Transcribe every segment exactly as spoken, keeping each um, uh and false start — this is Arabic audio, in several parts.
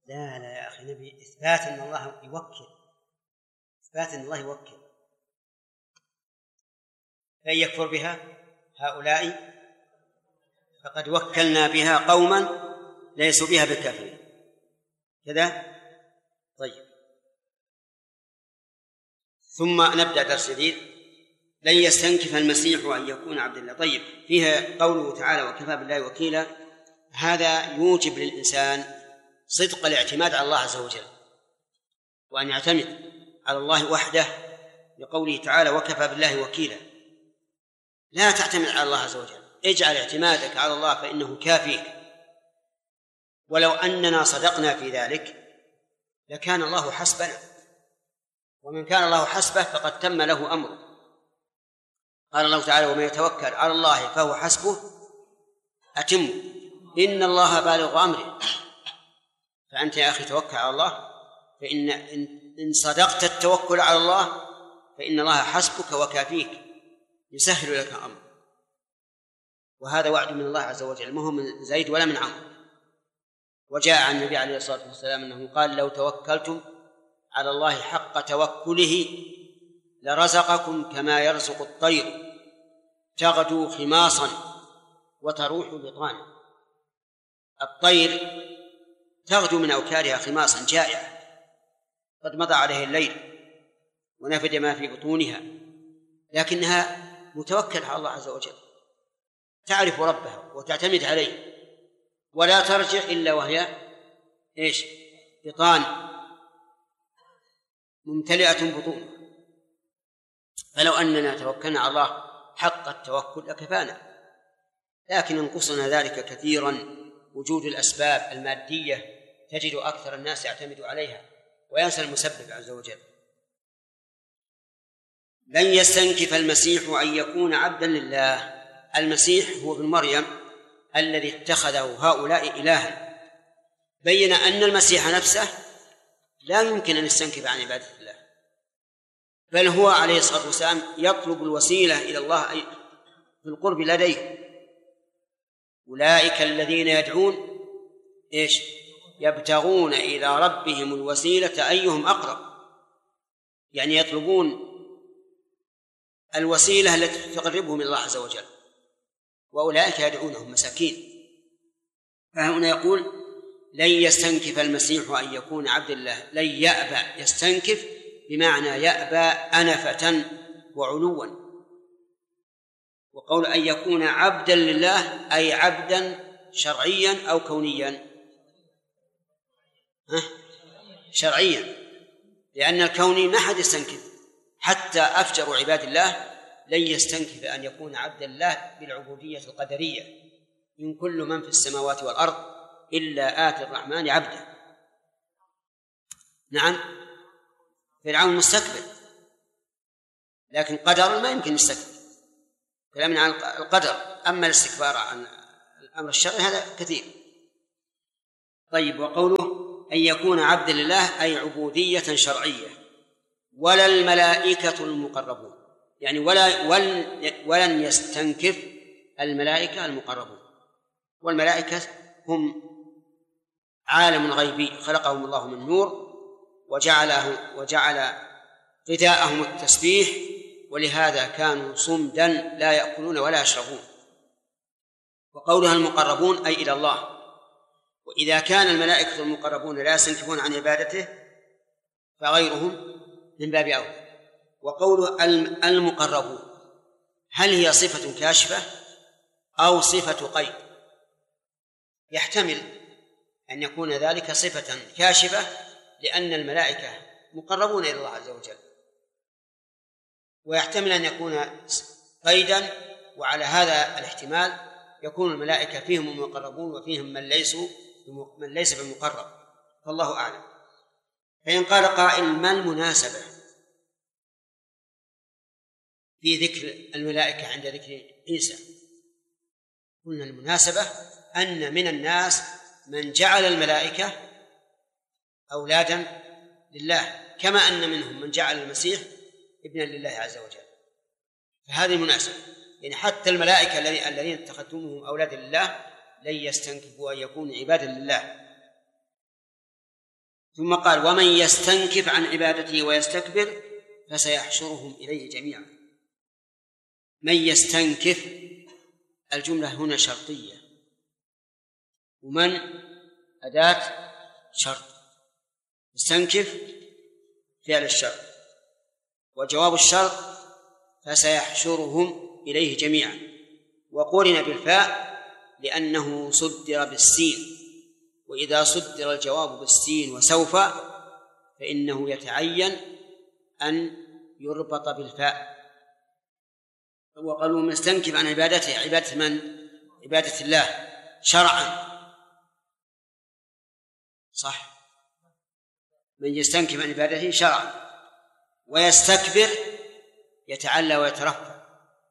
لا لا يا أخي، نبي إثبات أن الله يوكل، إثبات أن الله يوكل. فإن يكفر بها هؤلاء فقد وكلنا بها قوما ليسوا بها بالكافرين. كذا؟ طيب، ثم نبدأ درس جديد. لن يستنكف المسيح أن يكون عبد الله. طيب، فيها قوله تعالى وكفى بالله وكيلا، هذا يوجب للإنسان صدق الاعتماد على الله عز وجل، وأن يعتمد على الله وحده، لقوله تعالى وكفى بالله وكيلا. لا تعتمد على الله عز وجل، اجعل اعتمادك على الله فإنه كافيك. ولو أننا صدقنا في ذلك لكان الله حسبنا، ومن كان الله حسبه فقد تم له أمره. قال الله تعالى ومن يتوكل على الله فهو حسبه أتم، إن الله بالغ أمره. فأنت يا أخي توكل على الله، فإن إن صدقت التوكل على الله فإن الله حسبك وكافيك، يسهل لك الأمر. وهذا وعد من الله عز وجل، ما هو من زيد ولا من عمرو. وجاء عن النبي عليه الصلاة والسلام أنه قال لو توكلتم على الله حق توكله لرزقكم كما يرزق الطير تغدو خماصا وتروح بطانا. الطير تغدو من أوكارها خماصا جائعة، قد مضى عليه الليل ونفد ما في بطونها، لكنها متوكلة على الله عز وجل، تعرف ربها وتعتمد عليه، ولا ترجع إلا وهي إيش؟ بطان ممتلئة بطون. فلو أننا توكلنا على الله حق التوكل لكفانا، لكن ينقصنا ذلك كثيرا وجود الأسباب المادية، تجد أكثر الناس يعتمد عليها وينسى المسبب عز وجل. لن يستنكف المسيح أن يكون عبدا لله. المسيح هو ابن مريم الذي اتخذه هؤلاء إلها. بين أن المسيح نفسه لا يمكن أن يستنكف عن عبادة الله، بل هو عليه الصلاة والسلام يطلب الوسيلة إلى الله في القرب لديه. أولئك الذين يدعون إيش؟ يبتغون إلى ربهم الوسيلة أيهم أقرب، يعني يطلبون الوسيلة التي تقربهم إلى الله عز وجل، وأولئك يدعونهم مساكين. فهنا يقول لن يستنكف المسيح أن يكون عبد الله. لن يأبى، يستنكف بمعنى يأبى أنفة وعلوا. وقول أن يكون عبدا لله أي عبدا شرعيا أو كونيا؟ ها؟ شرعيا، لأن الكوني ما حد يستنكف، حتى أفجر عباد الله لن يستنكف أن يكون عبدا الله بالعبودية القدرية. إن كل من في السماوات والأرض إلا آتي الرحمن عبدا. نعم، فرعون مستكبر، لكن قدر ما يمكن يستكبر، كلامنا عن القدر. أما الاستكبار عن الأمر الشرعي هذا كثير. طيب، وقوله أن يكون عبدا لله أي عبودية شرعية. ولا الملائكة المقربون، يعني ولا ولن يستنكف الملائكة المقربون. والملائكة هم عالم غيبي خلقهم الله من نور وجعله وجعل غذاءهم التسبيح، ولهذا كانوا صمدا لا يأكلون ولا يشربون. وقولها المقربون أي إلى الله. وإذا كان الملائكة المقربون لا يستنكفون عن عبادته فغيرهم من باب أولى. وقوله المقربون هل هي صفة كاشفة أو صفة قيد؟ يحتمل أن يكون ذلك صفة كاشفة لأن الملائكة مقربون إلى الله عز وجل، ويحتمل أن يكون قيدا، وعلى هذا الاحتمال يكون الملائكة فيهم المقربون وفيهم من ليسوا من ليس بمقرب، فالله أعلم. فإن قال قائل ما المناسبة في ذكر الملائكة عند ذكر عيسى؟ قلنا المناسبة أن من الناس من جعل الملائكة أولادا لله، كما أن منهم من جعل المسيح ابنا لله عز وجل. فهذه المناسبة، يعني حتى الملائكة الذين اتخذتموهم أولادا لله لن يستنكفوا أن يكونوا عبادا لله. ثم قال ومن يستنكف عن عبادته ويستكبر فسيحشرهم إليه جميعا. من يستنكف الجملة هنا شرطية، ومن أداة شرط، يستنكف فعل الشرط، وجواب الشرط فسيحشرهم إليه جميعا، وقرن بالفاء لأنه صدر بالسين، وإذا صدر الجواب بالسين وسوف فإنه يتعين أن يربط بالفاء. وقالوا من يستنكف عن عبادته، عبادة من؟ عبادة الله شرعا، صح، من يستنكف عن عبادته شرعا، ويستكبر يتعلى ويترفع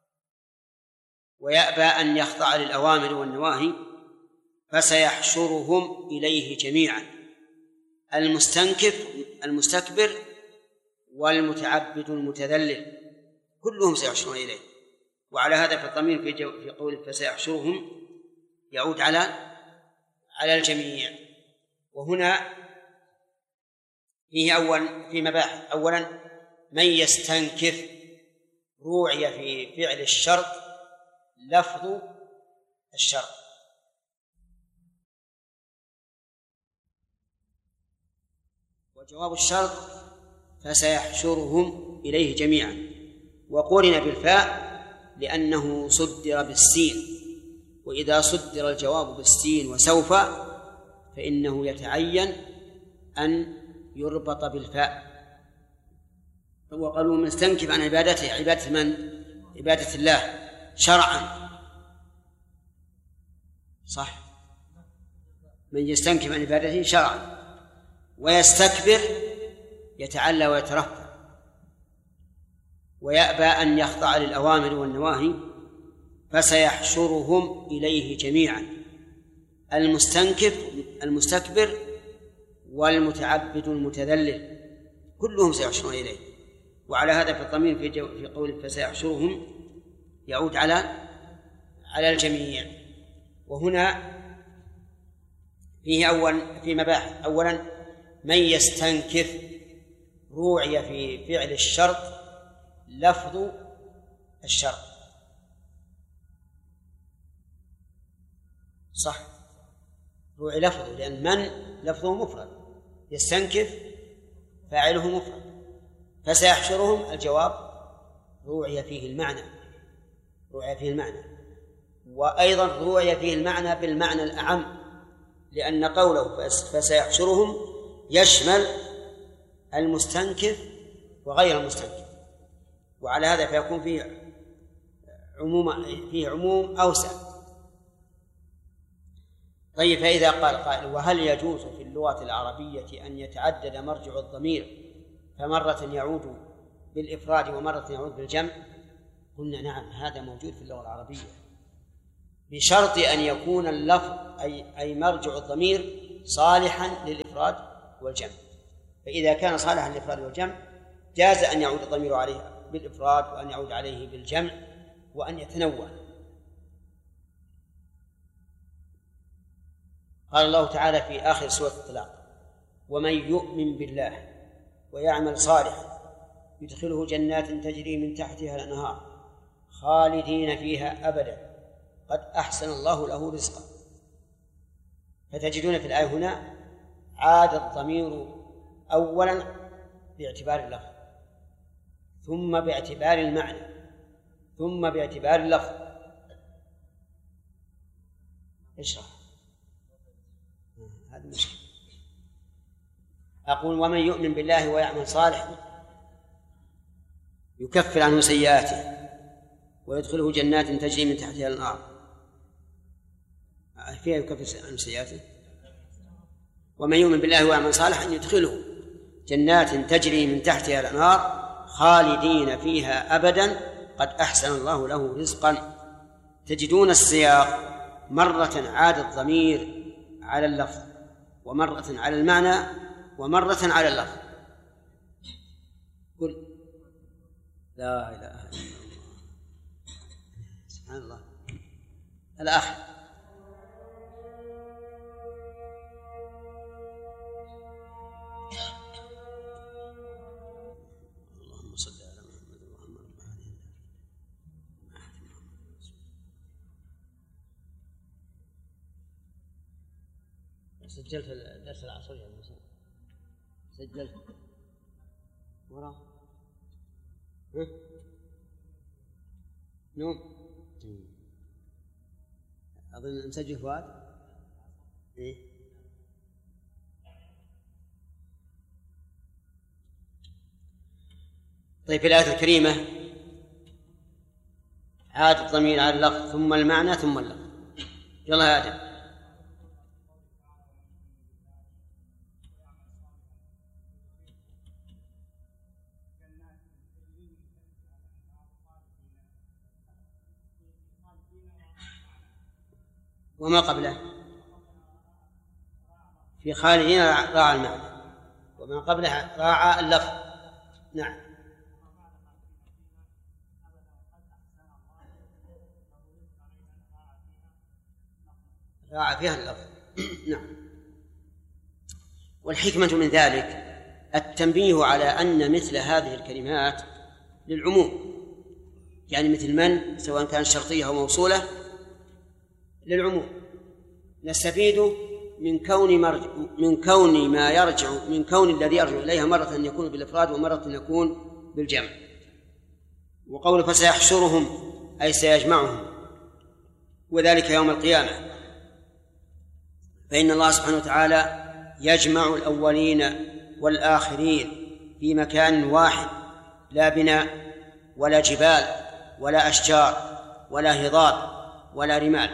ويأبى أن يخضع للأوامر والنواهي فسيحشرهم إليه جميعا، المستنكف المستكبر والمتعبد المتذلل كلهم سيحشرون إليه. وعلى هذا فالضمير في, في قوله فسيحشرهم يعود على على الجميع. وهنا فيه أول في مباحث. أولا من يستنكف روعي في فعل الشرط لفظ الشرط، وجواب الشرط فسيحشرهم إليه جميعا، وقرن بالفاء لأنه صدر بالسين، وإذا صدر الجواب بالسين وسوف فإنه يتعين أن يربط بالفاء. وقالوا من استنكف عن عبادته، عبادة من؟ عبادة الله شرعا، صح، من يستنكف عن عبادته شرعا، ويستكبر يتعلى ويترفع ويأبى أن يخضع للأوامر والنواهي فسيحشرهم إليه جميعا، المستنكف المستكبر والمتعبد المتذلل كلهم سيحشرون إليه. وعلى هذا فالضمير في, في قوله فسيحشرهم يعود على على الجميع. وهنا فيه أول في مباحث. أولا من يستنكف روعي في فعل الشرط لفظ الشرط، صح، روعي لفظه، لأن من لفظه مفرد، يستنكف فاعله مفرد، فسيحشرهم الجواب روعي فيه المعنى، روعي فيه المعنى، وأيضا روعي فيه المعنى بالمعنى الأعم، لأن قوله فسيحشرهم يشمل المستنكف وغير المستنكف، وعلى هذا فيكون فيه عموم فيه عموم أوسع. طيب، فإذا قال قائل وهل يجوز في اللغة العربية أن يتعدد مرجع الضمير فمرة يعود بالإفراد ومرة يعود بالجمع؟ قلنا نعم، هذا موجود في اللغة العربية بشرط أن يكون اللفظ أي, أي مرجع الضمير صالحا للإفراد والجمع. فإذا كان صالحا للإفراد والجمع جاز أن يعود الضمير عليه بالإفراد وأن يعود عليه بالجمع وأن يتنوع. قال الله تعالى في آخر سورة الطلاق ومن يؤمن بالله ويعمل صالحا يدخله جنات تجري من تحتها الأنهار خالدين فيها أبدا قد أحسن الله له رزقا. فتجدون في الآية هنا عاد الضمير أولا باعتبار اللفظ، ثم باعتبار المعنى، ثم باعتبار اللفظ. اشرح هذا المشكلة. أقول ومن يؤمن بالله ويعمل صالحا يكفر عنه سيئاته ويدخله جنات تجري من تحتها الأنهار، فيها يكفر عنه سيئاته. ومن يؤمن بالله ويعمل صالحا يدخله جنات تجري من تحتها الأنهار خالدين فيها أبدا قد أحسن الله له رزقا. تجدون السياق مرة عاد الضمير على اللفظ، ومرة على المعنى، ومرة على اللفظ. قل لا إله إلا الله، سبحان الله. الآخر سجلت الدرس العصري يا موسى؟ سجلت ورا ها نوم أظن مسجل فؤاد إيه. طيب في الآية الكريمة عاد الضمير على اللفظ ثم المعنى ثم اللفظ. يلا يا آدم. وما قبله في خالدين راعى المعنى وما قبله راعى اللفظ. نعم راعى فيها اللفظ. نعم. والحكمة من ذلك التنبيه على أن مثل هذه الكلمات للعموم، يعني مثل من سواء كانت شرطية أو موصولة للعموم. نستفيد من كون مرجع من كون ما يرجع من كون الذي يرجع إليها مرة يكون بالإفراد ومرة يكون بالجمع. وقول فسيحشرهم أي سيجمعهم، وذلك يوم القيامة، فإن الله سبحانه وتعالى يجمع الأولين والآخرين في مكان واحد، لا بناء ولا جبال ولا أشجار ولا هضاب ولا رمال،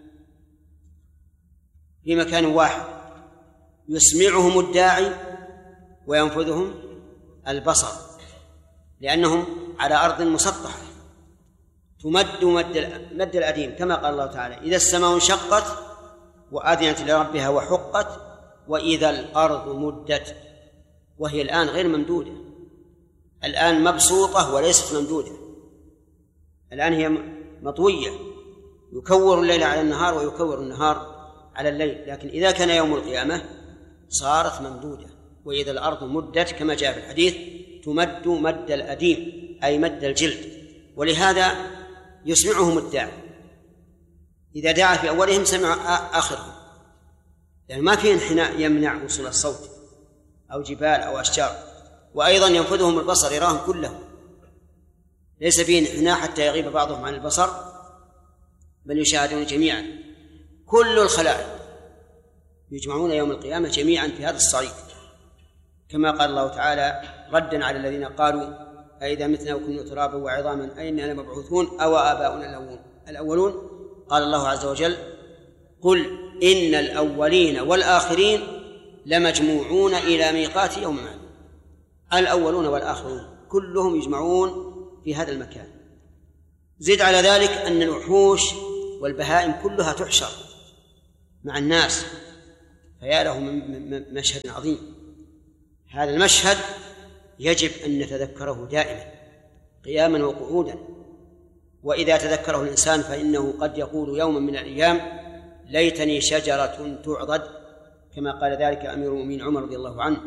في مكان واحد يسمعهم الداعي وينفذهم البصر، لأنهم على أرض مسطحة تمد مد الأديم، كما قال الله تعالى إذا السماء انشقت وأذنت لربها وحقت وإذا الأرض مدت، وهي الآن غير ممدودة، الآن مبسوطة وليست ممدودة، الآن هي مطوية، يكور الليل على النهار ويكور النهار على الليل. لكن إذا كان يوم القيامة صارت ممدودة، وإذا الأرض مدت كما جاء في الحديث تمد مد الأديم أي مد الجلد. ولهذا يسمعهم الداعي، إذا دعا في أولهم سمع آخرهم، يعني ما في انحناء يمنع وصول الصوت أو جبال أو أشجار. وأيضا ينفذهم البصر يراهم كلهم، ليس فيه انحناء حتى يغيب بعضهم عن البصر، بل يشاهدون جميعا. كل الخلائق يجمعون يوم القيامة جميعا في هذا الصعيد، كما قال الله تعالى ردا على الذين قالوا أئذا متنا وكنا ترابا وعظاما أئنا لمبعوثون أو آباؤنا الأولون. قال الله عز وجل قل إن الأولين والآخرين لمجموعون إلى ميقات يوم معلوم. الأولون والآخرون كلهم يجمعون في هذا المكان. زد على ذلك أن الوحوش والبهائم كلها تحشر مع الناس، فيا له من مشهد عظيم. هذا المشهد يجب أن نتذكره دائما قياما وقعودا، وإذا تذكره الإنسان فإنه قد يقول يوما من الأيام ليتني شجرة تعضد، كما قال ذلك أمير المؤمنين عمر رضي الله عنه.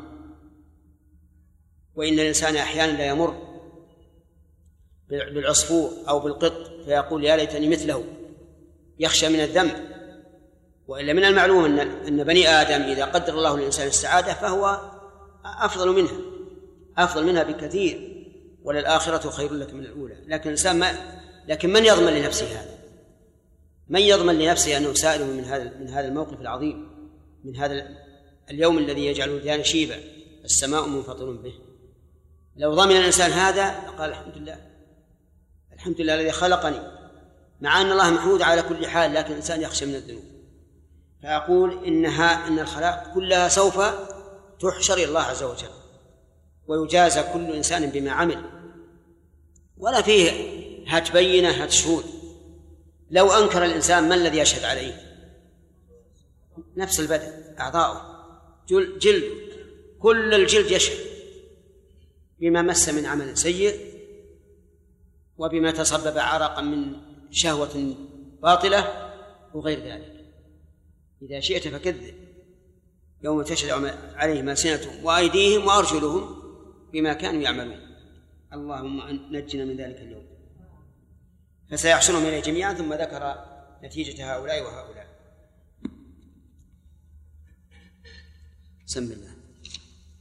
وإن الإنسان أحيانا لا يمر بالعصفور أو بالقط فيقول يا ليتني مثله، يخشى من الذنب. وإلا من المعلوم أن أن بني آدم إذا قدر الله للإنسان السعادة فهو أفضل منها أفضل منها بكثير، وللآخرة خير لك من الأولى. لكن الإنسان ما لكن من يضمن لنفسه هذا؟ من يضمن لنفسه أنه سائل من هذا من هذا الموقف العظيم، من هذا اليوم الذي يجعل الوديان شيبا السماء منفطر به؟ لو ضمن الإنسان هذا قال الحمد لله الحمد لله الذي خلقني، مع أن الله محمود على كل حال، لكن الإنسان يخشى من الذنوب. فأقول إنها إن الخلائق كلها سوف تحشر إلى الله عز وجل ويجازى كل إنسان بما عمل، ولا فيه هات بينة هات شهود. لو أنكر الإنسان ما الذي يشهد عليه؟ نفس البدن، أعضاؤه، جلد، كل الجلد يشهد بما مس من عمل سيء وبما تسبب عرقا من شهوة باطلة وغير ذلك. إذا شئت فكذب يوم تشهد عليهم ألسنتهم وأيديهم وأرجلهم بما كانوا يعملون. اللهم نجنا من ذلك اليوم. فسيحشرهم إليه جميعا، ثم ذكر نتيجة هؤلاء وهؤلاء. بسم الله.